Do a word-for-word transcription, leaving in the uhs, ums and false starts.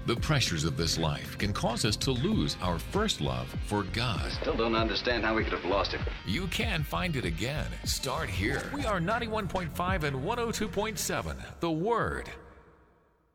The pressures of this life can cause us to lose our first love for God. Still don't understand how we could have lost it. You can find it again. Start here. We are ninety-one point five and one oh two point seven. The Word.